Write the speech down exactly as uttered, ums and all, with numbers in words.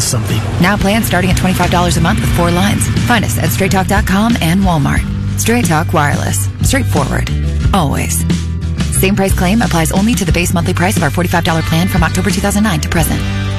means something. Now plans starting at twenty-five dollars a month with four lines. Find us at straight talk dot com and Walmart. Straight Talk Wireless. Straightforward. Always. Same price claim applies only to the base monthly price of our forty-five dollars plan from October two thousand nine to present.